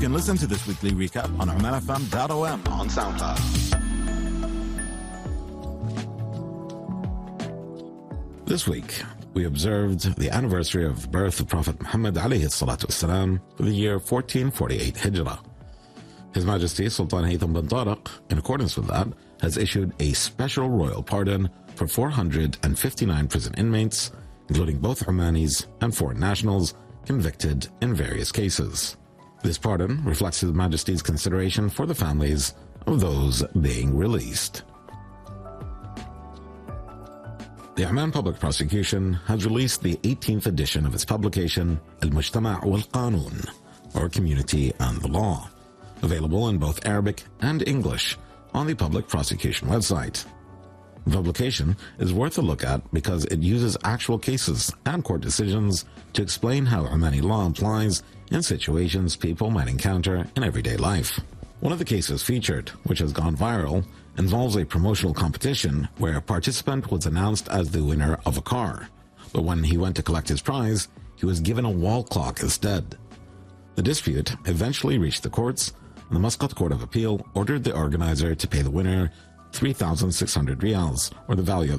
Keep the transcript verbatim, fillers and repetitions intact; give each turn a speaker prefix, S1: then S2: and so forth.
S1: can listen to this weekly recap on oman f m dot o m on SoundCloud. This week, we observed the anniversary of the birth of Prophet Muhammad alayhi salatu wasalam for the year fourteen forty-eight Hijrah. His Majesty Sultan Haytham bin Tariq, in accordance with that, has issued a special royal pardon for four hundred fifty-nine prison inmates, including both Omanis and foreign nationals convicted in various cases. This pardon reflects His Majesty's consideration for the families of those being released. The Oman Public Prosecution has released the eighteenth edition of its publication Al-Mujtama' wal-Qanun, or Community and the Law, available in both Arabic and English on the Public Prosecution website. The publication is worth a look at because it uses actual cases and court decisions to explain how Omani law applies in situations people might encounter in everyday life. One of the cases featured, which has gone viral, involves a promotional competition where a participant was announced as the winner of a car, but when he went to collect his prize, he was given a wall clock instead. The dispute eventually reached the courts, and the Muscat Court of Appeal ordered the organizer to pay the winner three thousand six hundred rials, or the value of